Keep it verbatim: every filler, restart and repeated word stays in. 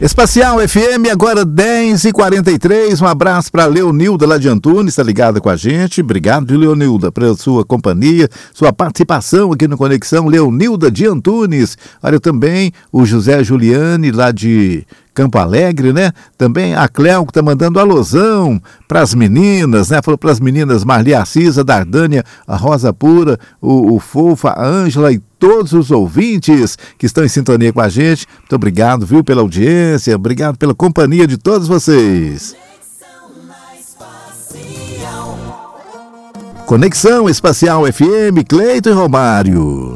Espacial F M, agora dez e quarenta e três. Um abraço para Leonilda lá de Antunes, está ligada com a gente. Obrigado, Leonilda, pela sua companhia, sua participação aqui no Conexão. Leonilda de Antunes. Olha, também o José Juliane lá de Campo Alegre, né? Também a Cléo que tá mandando alusão para as meninas, né? Falou para as meninas Marli Assis, a Dardânia, a Rosa Pura, o, o Fofa, a Ângela e todos os ouvintes que estão em sintonia com a gente. Muito obrigado, viu, pela audiência, obrigado pela companhia de todos vocês. Conexão Espacial F M, Cleito e Romário.